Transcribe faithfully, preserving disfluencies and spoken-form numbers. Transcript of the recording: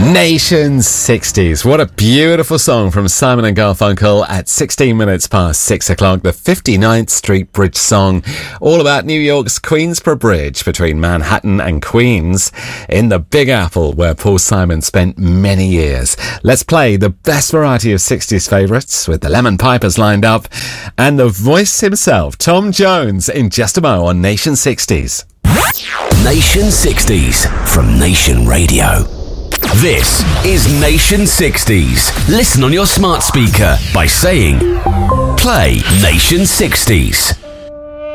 Nation sixties. What a beautiful song from Simon and Garfunkel at sixteen minutes past six o'clock. The fifty-ninth Street Bridge song, all about New York's Queensboro Bridge between Manhattan and Queens in the Big Apple, where Paul Simon spent many years. Let's play the best variety of sixties favourites with the Lemon Pipers lined up and the voice himself, Tom Jones, in just a mo on Nation sixties. Nation sixties from Nation Radio. This is Nation sixties. Listen on your smart speaker by saying, play Nation sixties.